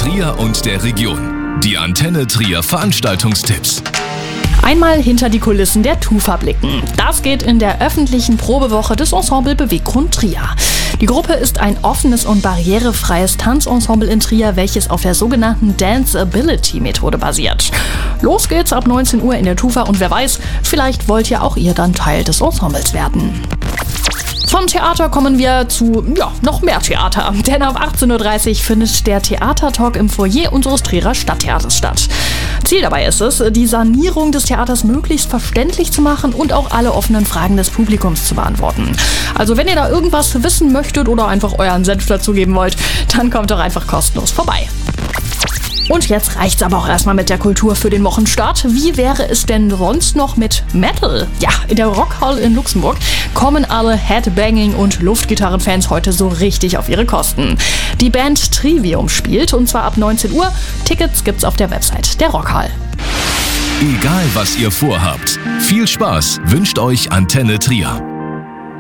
Trier und der Region. Die Antenne Trier Veranstaltungstipps. Einmal hinter die Kulissen der TUFA blicken. Das geht in der öffentlichen Probewoche des Ensemble Beweggrund Trier. Die Gruppe ist ein offenes und barrierefreies Tanzensemble in Trier, welches auf der sogenannten Dance-Ability-Methode basiert. Los geht's ab 19 Uhr in der TUFA und wer weiß, vielleicht wollt ja auch ihr dann Teil des Ensembles werden. Vom Theater kommen wir zu, noch mehr Theater. Denn ab 18.30 Uhr findet der Theatertalk im Foyer unseres Trierer Stadttheaters statt. Ziel dabei ist es, die Sanierung des Theaters möglichst verständlich zu machen und auch alle offenen Fragen des Publikums zu beantworten. Also wenn ihr da irgendwas wissen möchtet oder einfach euren Senf dazugeben wollt, dann kommt doch einfach kostenlos vorbei. Und jetzt reicht's aber auch erstmal mit der Kultur für den Wochenstart. Wie wäre es denn sonst noch mit Metal? Ja, in der Rockhall in Luxemburg kommen alle Headbanging- und Luftgitarrenfans heute so richtig auf ihre Kosten. Die Band Trivium spielt und zwar ab 19 Uhr. Tickets gibt's auf der Website der Rockhall. Egal was ihr vorhabt, viel Spaß wünscht euch Antenne Trier.